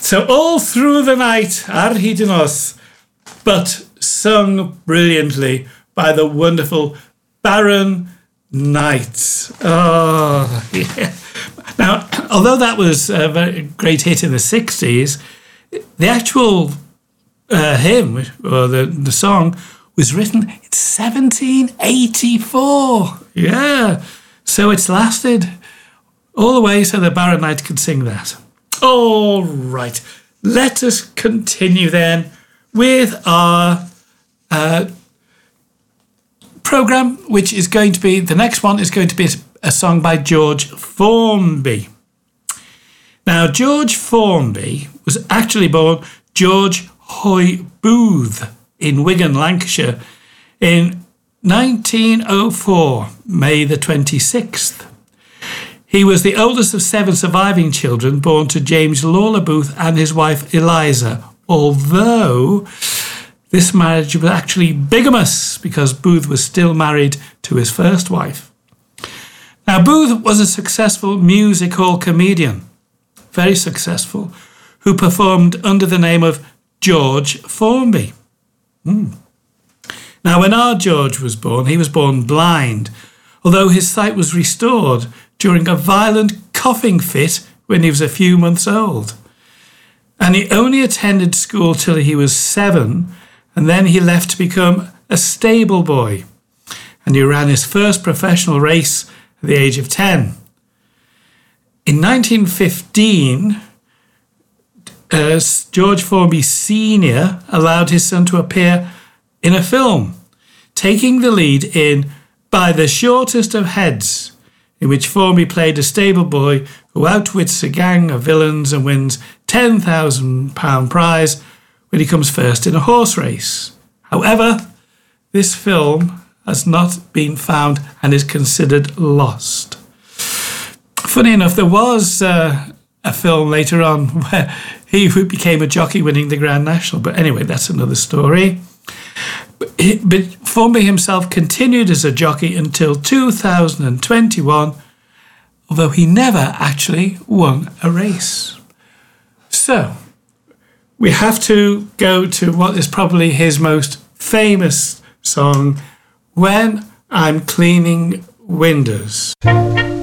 So all through the night, ar hyd y nos, but sung brilliantly by the wonderful Baron Knight. Oh, yeah. Now, although that was a very great hit in the 60s, the actual hymn, or the song, was written in 1784. Yeah. So it's lasted all the way so the Baron Knight could sing that. All right. Let us continue then with our programme, which is going to be, the next one is going to be a song by George Formby. Now, George Formby was actually born George Hoy Booth in Wigan, Lancashire, in 1904, May the 26th. He was the oldest of 7 surviving children born to James Lawler Booth and his wife Eliza, although this marriage was actually bigamous because Booth was still married to his first wife. Now, Booth was a successful music hall comedian, very successful, who performed under the name of George Formby. Now, when our George was born, he was born blind, although his sight was restored during a violent coughing fit when he was a few months old. And he only attended school till he was 7, and then he left to become a stable boy. And he ran his first professional race at the age of 10. In 1915, George Formby Sr. allowed his son to appear in a film, taking the lead in By the Shortest of Heads, in which Formby played a stable boy who outwits a gang of villains and wins £10,000 prize when he comes first in a horse race. However, this film has not been found and is considered lost. Funny enough, there was a film later on where he became a jockey winning the Grand National. But anyway, that's another story. But Formby himself continued as a jockey until 2021, although he never actually won a race. So, we have to go to what is probably his most famous song, When I'm Cleaning Windows.